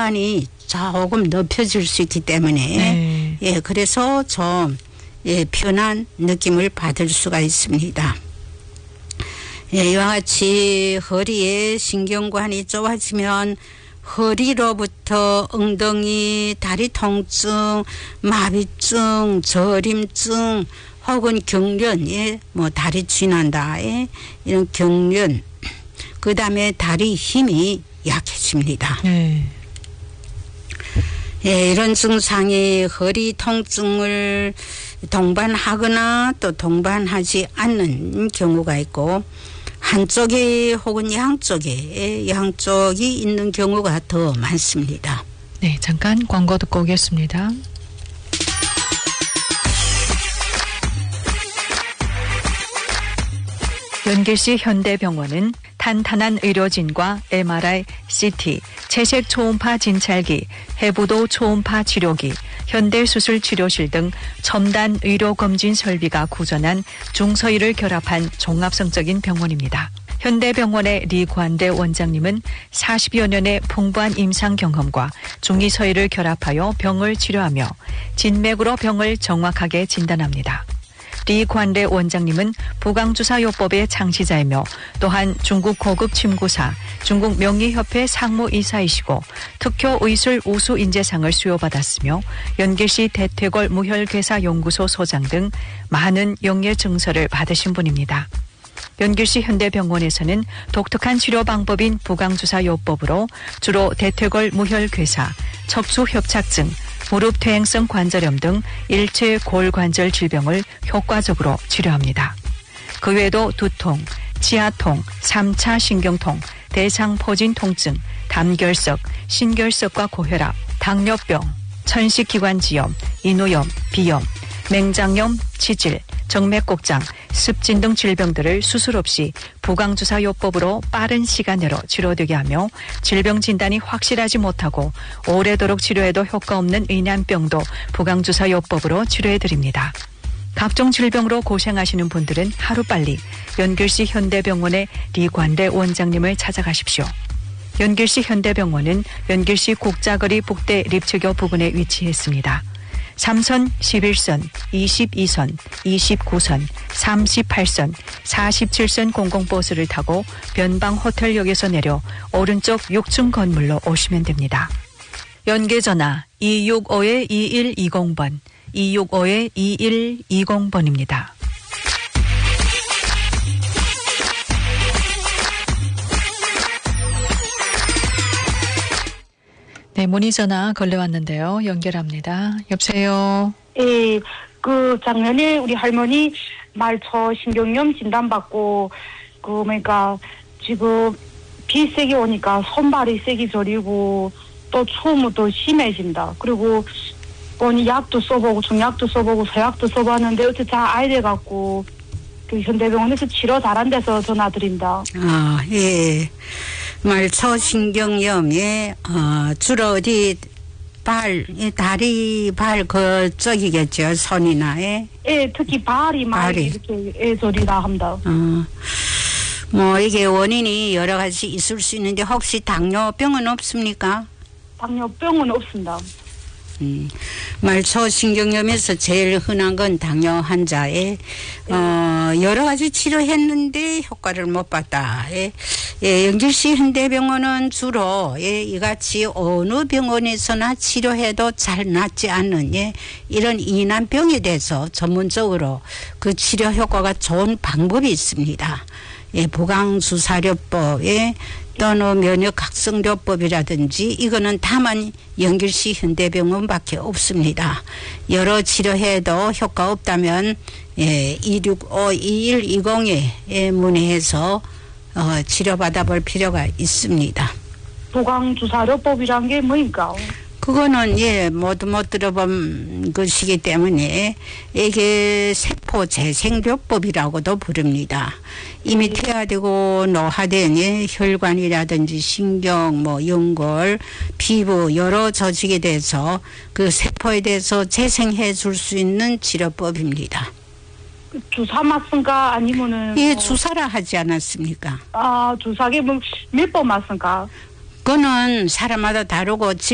기간이 조금 높여질 수 있기 때문에 예, 그래서 좀 편한 느낌을 받을 수가 있습니다. 예, 이와 같이 허리의 신경관이 좋아지면 허리로부터 엉덩이, 다리 통증, 마비증, 저림증 혹은 경련, 예, 뭐 다리 쥐난다, 예, 이런 경련, 그 다음에 다리 힘이 약해집니다. 예, 이런 증상이 허리 통증을 동반하거나 또 동반하지 않는 경우가 있고 한쪽이 혹은 양쪽이 있는 경우가 더 많습니다. 네, 잠깐 광고 듣고 오겠습니다. 연길시 현대병원은 탄탄한 의료진과 MRI, CT, 채색 초음파 진찰기, 해부도 초음파 치료기, 현대수술 치료실 등 첨단 의료검진 설비가 구전한 중서의를 결합한 종합성적인 병원입니다. 현대병원의 리관대 원장님은 40여 년의 풍부한 임상 경험과 중의서의를 결합하여 병을 치료하며 진맥으로 병을 정확하게 진단합니다. 리관대 원장님은 부강주사요법의 창시자이며 또한 중국 고급 침구사, 중국 명의협회 상무이사이시고 특효의술 우수인재상을 수여받았으며 연길시 대퇴골 무혈괴사연구소 소장 등 많은 영예 증서를 받으신 분입니다. 연길시 현대병원에서는 독특한 치료 방법인 부강주사요법으로 주로 대퇴골 무혈괴사, 척수협착증, 무릎 퇴행성 관절염 등 일체 골관절 질병을 효과적으로 치료합니다. 그 외에도 두통, 치아통, 3차 신경통, 대상포진 통증, 담결석, 신결석과 고혈압, 당뇨병, 천식기관지염, 인후염, 비염, 맹장염, 치질, 정맥곡장, 습진 등 질병들을 수술 없이 부강주사요법으로 빠른 시간 내로 치료되게 하며 질병 진단이 확실하지 못하고 오래도록 치료해도 효과 없는 의난병도 부강주사요법으로 치료해드립니다. 각종 질병으로 고생하시는 분들은 하루빨리 연길시 현대병원의 리관대 원장님을 찾아가십시오. 연길시 현대병원은 연길시 국자거리 북대 립체교 부근에 위치했습니다. 3선, 11선, 22선, 29선, 38선, 47선 공공버스를 타고 변방호텔역에서 내려 오른쪽 6층 건물로 오시면 됩니다. 연계전화 265-2120번, 265-2120번입니다. 네, 문의전화 걸려왔는데요. 연결합니다. 여보세요. 예, 작년에 우리 할머니 말초 신경염 진단받고, 그러니까 지금 비 세게 오니까 손발이 세게 저리고, 또 추우면 또 심해진다. 그리고 본이 약도 써보고, 중약도 써보고, 서약도 써봤는데, 어째 잘 안 돼갖고, 현대병원에서 치료 잘한 데서 전화드립니다. 아, 예. 말초신경염에 주로 어디 다리 발 그쪽이겠죠, 손이나. 예, 특히 발이 많이 이렇게 저리다 합니다. 뭐 이게 원인이 여러 가지 있을 수 있는데 혹시 당뇨병은 없습니까? 당뇨병은 없습니다. 말초신경염에서 제일 흔한 건 당뇨 환자에 여러 가지 치료했는데 효과를 못 봤다. 연길시 현대병원은 주로 이같이 어느 병원에서나 치료해도 잘 낫지 않는 이런 이난병에 대해서 전문적으로 그 치료 효과가 좋은 방법이 있습니다. 부강주사요법에 또는 면역각성요법이라든지 이거는 다만 연길시 현대병원밖에 없습니다. 여러 치료해도 효과 없다면 265-2120에 문의해서 치료받아 볼 필요가 있습니다. 부강주사요법이란 게 뭐입니까? 그거는 모두 못 들어본 것이기 때문에 이게 세포 재생요법이라고도 부릅니다. 이미 퇴화되고 노화된 혈관이라든지 신경, 연골, 피부 여러 조직에 대해서 그 세포에 대해서 재생해 줄 수 있는 치료법입니다. 주사 맞습니까? 아니면은 주사라 하지 않았습니까? 주사기 몇 번 맞습니까? 그거는 사람마다 다르고